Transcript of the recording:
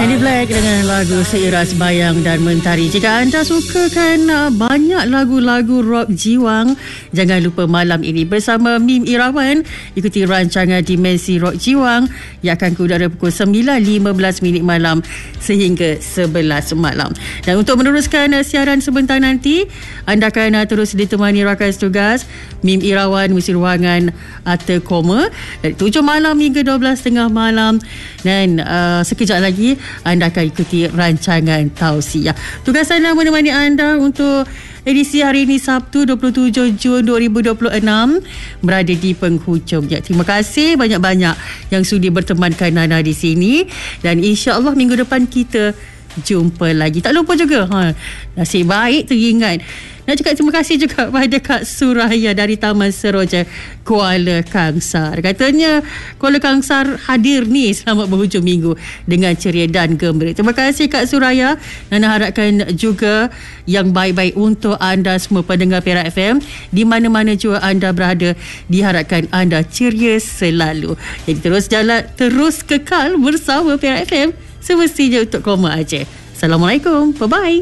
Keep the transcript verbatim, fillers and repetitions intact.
Henny Black dengan lagu Seiras Bayang dan Mentari. Jika anda sukakan uh, banyak lagu-lagu rock jiwang, jangan lupa malam ini bersama Mim Irawan ikuti rancangan Dimensi Rock Jiwang yang akan berudara pukul sembilan lima belas minit malam sehingga sebelas malam. Dan untuk meneruskan uh, siaran sebentar nanti, anda akan uh, terus ditemani rakan tugas Mim Irawan mengisi ruangan Arthur Koma dari tujuh malam hingga dua belas tiga puluh malam. Dan uh, sekejap lagi anda akan ikuti rancangan Tausiah. Tugas saya menemani anda untuk edisi hari ini Sabtu dua puluh tujuh Jun dua ribu dua puluh enam berada di penghujungnya. Terima kasih banyak-banyak yang sudi bertemankan anda di sini dan insya-Allah minggu depan kita jumpa lagi. Tak lupa juga ha, nasib baik teringat nak cakap terima kasih juga pada Kak Suraya dari Taman Seroja Kuala Kangsar. Katanya Kuala Kangsar hadir ni selamat berhujung minggu dengan ceria dan gembira. Terima kasih Kak Suraya. Nana harapkan juga yang baik-baik untuk anda semua pendengar Perak F M di mana-mana juga anda berada. Diharapkan anda ceria selalu. Jadi terus jalan, terus kekal bersama Perak F M semestinya untuk Koma aja. Assalamualaikum. Bye-bye.